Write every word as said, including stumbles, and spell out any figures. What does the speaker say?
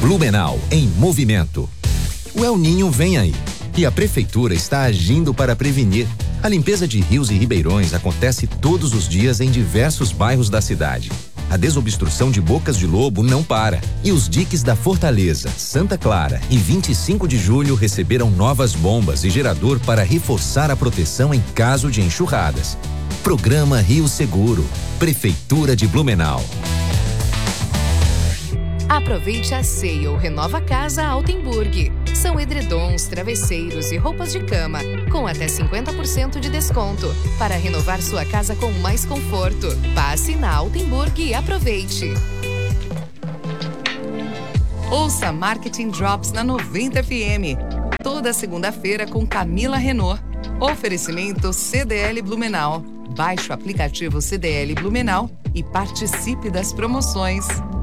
Blumenau em movimento. O El Ninho vem aí e a prefeitura está agindo para prevenir. A limpeza de rios e ribeirões acontece todos os dias em diversos bairros da cidade. A desobstrução de bocas de lobo não para. E os diques da Fortaleza, Santa Clara e vinte e cinco de julho receberam novas bombas e gerador para reforçar a proteção em caso de enxurradas. Programa Rio Seguro. Prefeitura de Blumenau. Aproveite a Sale Renova Casa Altenburg. São edredons, travesseiros e roupas de cama com até cinquenta por cento de desconto para renovar sua casa com mais conforto. Passe na Altenburg e aproveite. Ouça Marketing Drops na noventa F M. Toda segunda-feira com Camila Renault. Oferecimento C D L Blumenau. Baixe o aplicativo C D L Blumenau e participe das promoções.